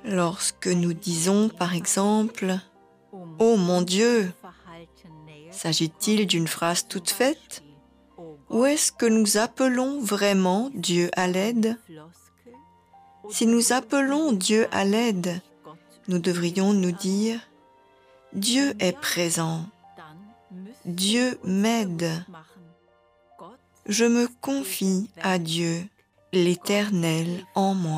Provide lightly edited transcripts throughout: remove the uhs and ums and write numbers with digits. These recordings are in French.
Lorsque nous disons, par exemple, « Oh mon Dieu », s'agit-il d'une phrase toute faite? Ou est-ce que nous appelons vraiment Dieu à l'aide? Si nous appelons Dieu à l'aide, nous devrions nous dire « Dieu est présent, Dieu m'aide, je me confie à Dieu, l'Éternel en moi ».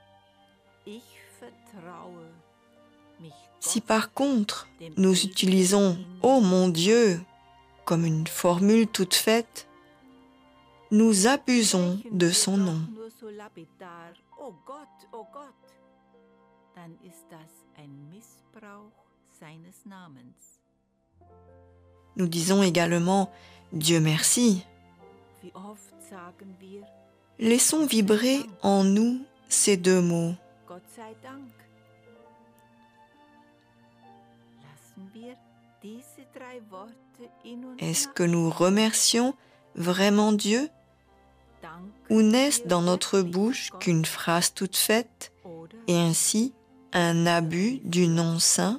Si par contre, nous utilisons « Oh mon Dieu » comme une formule toute faite, nous abusons de son nom. Nous disons également « Dieu merci ». Laissons vibrer en nous ces deux mots. Est-ce que nous remercions vraiment Dieu? Ou n'est-ce dans notre bouche qu'une phrase toute faite et ainsi un abus du nom saint?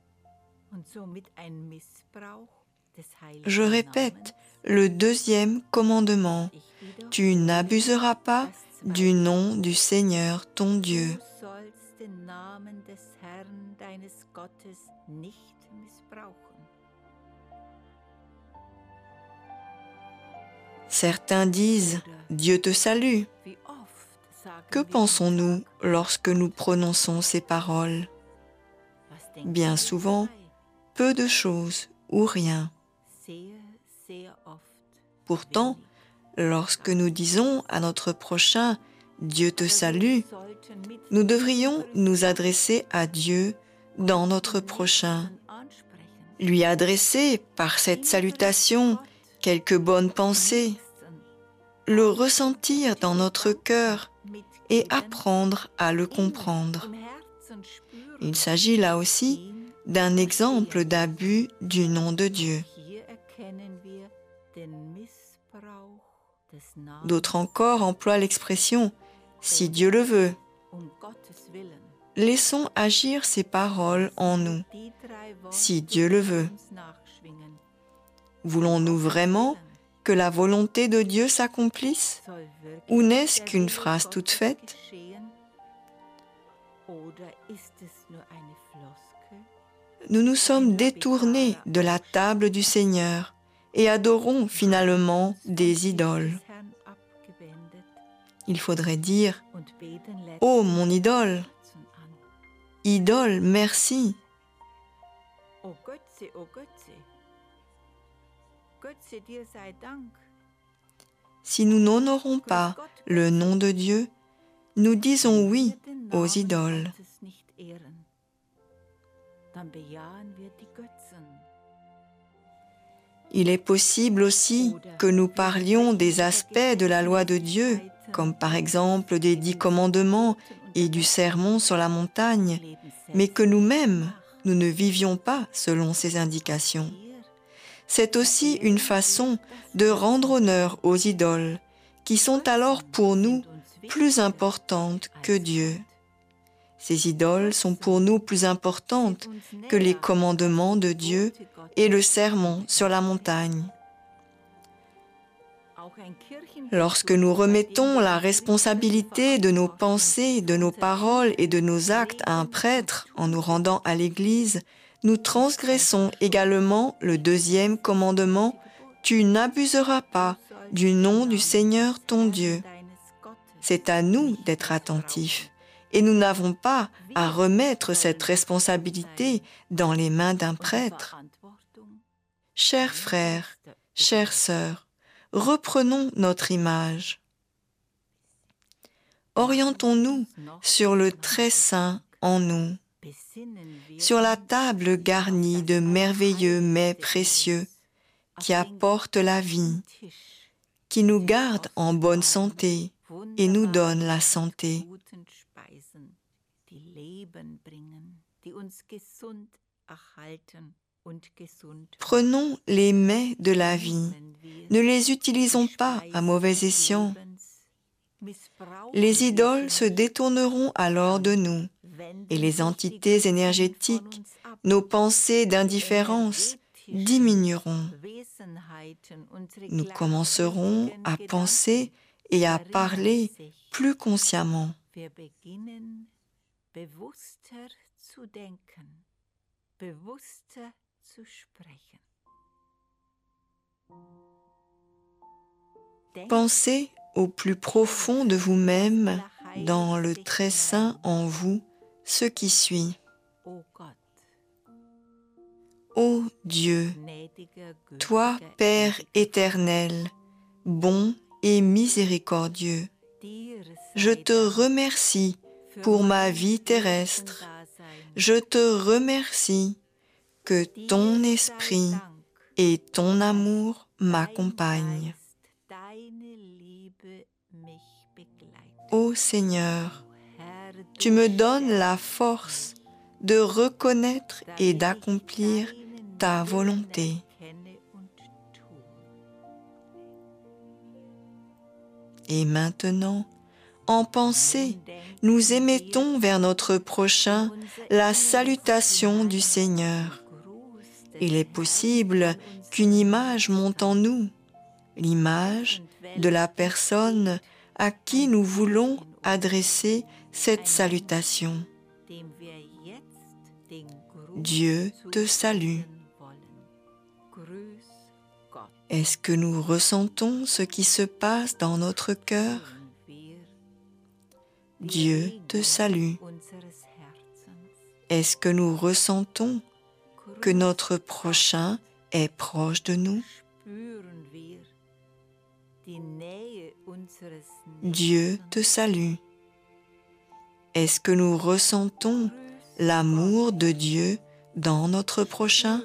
Je répète, le deuxième commandement, tu n'abuseras pas du nom du Seigneur ton Dieu. Certains disent « Dieu te salue ». Que pensons-nous lorsque nous prononçons ces paroles? Bien souvent, peu de choses ou rien. Pourtant, lorsque nous disons à notre prochain « Dieu te salue », nous devrions nous adresser à Dieu dans notre prochain. Lui adresser par cette salutation quelques bonnes pensées, le ressentir dans notre cœur et apprendre à le comprendre. Il s'agit là aussi d'un exemple d'abus du nom de Dieu. D'autres encore emploient l'expression « si Dieu le veut ». Laissons agir ces paroles en nous, si Dieu le veut. Voulons-nous vraiment que la volonté de Dieu s'accomplisse? Ou n'est-ce qu'une phrase toute faite? Nous nous sommes détournés de la table du Seigneur et adorons finalement des idoles. Il faudrait dire « Oh mon idole, idole, merci ». Si nous n'honorons pas le nom de Dieu, nous disons oui aux idoles. Il est possible aussi que nous parlions des aspects de la loi de Dieu, comme par exemple des 10 commandements et du sermon sur la montagne, mais que nous-mêmes, nous ne vivions pas selon ces indications. C'est aussi une façon de rendre honneur aux idoles, qui sont alors pour nous plus importantes que Dieu. Ces idoles sont pour nous plus importantes que les commandements de Dieu et le sermon sur la montagne. Lorsque nous remettons la responsabilité de nos pensées, de nos paroles et de nos actes à un prêtre en nous rendant à l'église, nous transgressons également le deuxième commandement « Tu n'abuseras pas du nom du Seigneur ton Dieu ». C'est à nous d'être attentifs et nous n'avons pas à remettre cette responsabilité dans les mains d'un prêtre. Chers frères, chères sœurs, reprenons notre image. Orientons-nous sur le très saint en nous, sur la table garnie de merveilleux mets précieux qui apportent la vie, qui nous gardent en bonne santé et nous donnent la santé. Prenons les mets de la vie, ne les utilisons pas à mauvais escient. Les idoles se détourneront alors de nous et les entités énergétiques, nos pensées d'indifférence diminueront. Nous commencerons à penser et à parler plus consciemment. Wir beginnen, bewusster zu denken, bewusster zu sprechen. Pensez au plus profond de vous-même, dans le très saint en vous, ce qui suit. O Gott, Ô Dieu, gnädiger, toi, gütiger, Père éternel, bon et miséricordieux, dir je sei te Dank remercie für pour ma mein vie terrestre. Dasein. Je te remercie que ton Dir esprit sei Dank, et ton amour dein m'accompagnent. Geist, deine Liebe mich begleitet. Ô Seigneur, Herr, tu du me donnes la stärkst force mich, de reconnaître et damit ich d'accomplir deinen ta Willen volonté. erkenne und tue. Et maintenant, en pensée, nous émettons vers notre prochain la salutation du Seigneur. Il est possible qu'une image monte en nous, l'image de la personne à qui nous voulons adresser cette salutation. Dieu te salue. Est-ce que nous ressentons ce qui se passe dans notre cœur? Dieu te salue. Est-ce que nous ressentons que notre prochain est proche de nous? Dieu te salue. Est-ce que nous ressentons l'amour de Dieu dans notre prochain?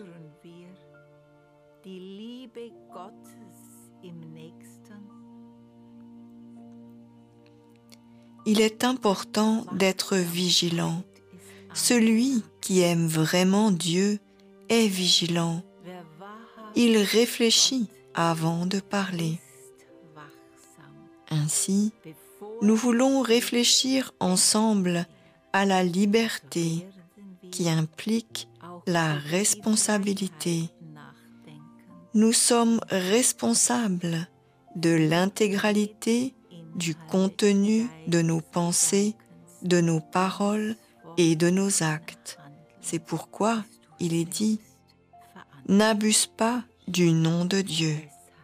Il est important d'être vigilant. Celui qui aime vraiment Dieu est vigilant. Il réfléchit avant de parler. Ainsi, nous voulons réfléchir ensemble à la liberté qui implique la responsabilité. Nous sommes responsables de l'intégralité du contenu de nos pensées, de nos paroles et de nos actes. C'est pourquoi il est dit « N'abuse pas du nom de Dieu ».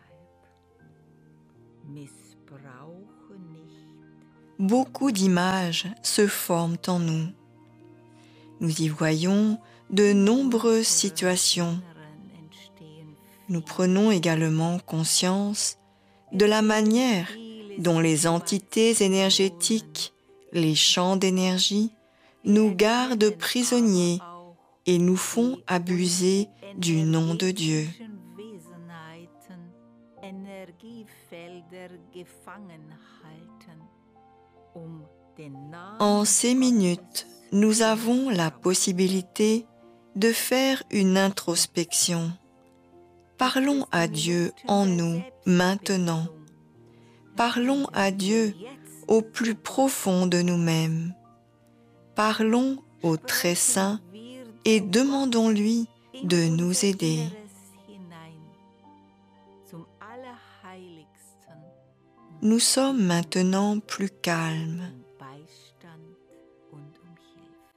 Beaucoup d'images se forment en nous. Nous y voyons de nombreuses situations. Nous prenons également conscience de la manière dont les entités énergétiques, les champs d'énergie, nous gardent prisonniers et nous font abuser du nom de Dieu. En ces minutes, nous avons la possibilité de faire une introspection. Parlons à Dieu en nous maintenant. Parlons à Dieu au plus profond de nous-mêmes. Parlons au Très Saint et demandons-lui de nous aider. Nous sommes maintenant plus calmes.